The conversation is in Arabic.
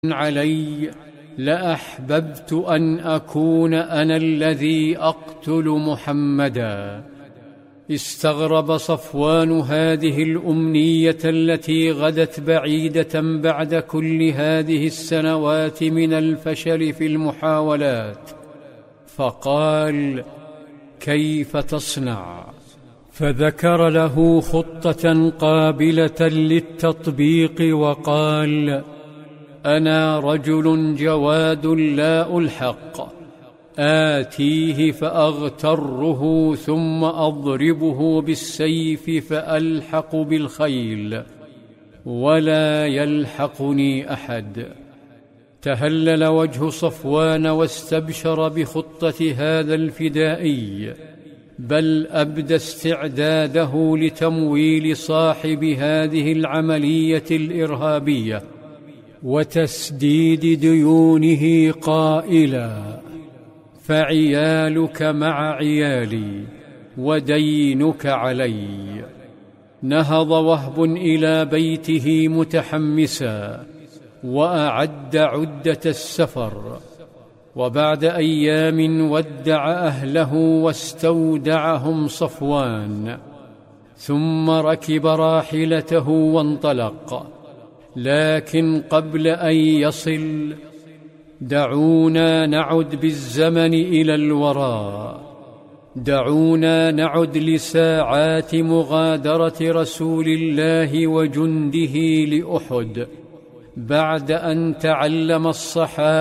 علي لأحببت أن أكون أنا الذي أقتل محمدا. استغرب صفوان هذه الأمنية التي غدت بعيدة بعد كل هذه السنوات من الفشل في المحاولات، فقال: كيف تصنع؟ فذكر له خطة قابلة للتطبيق وقال: أنا رجل جواد لا ألحق، آتيه فأغتره ثم أضربه بالسيف فألحق بالخيل ولا يلحقني أحد. تهلل وجه صفوان واستبشر بخطة هذا الفدائي، بل أبدى استعداده لتمويل صاحب هذه العملية الإرهابية وتسديد ديونه، قائلا: فعيالك مع عيالي ودينك علي. نهض وهب إلى بيته متحمسا وأعد عدة السفر، وبعد أيام ودع أهله واستودعهم صفوان، ثم ركب راحلته وانطلق. لكن قبل أن يصل دعونا نعد بالزمن إلى الوراء، دعونا نعد لساعات مغادرة رسول الله وجنده لأحد بعد أن تعلم الصحابة